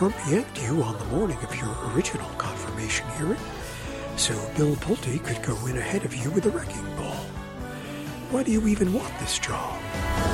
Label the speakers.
Speaker 1: Trump yanked you on the morning of your original confirmation hearing, so Bill Pulte could go in ahead of you with a wrecking ball. Why do you even want this job?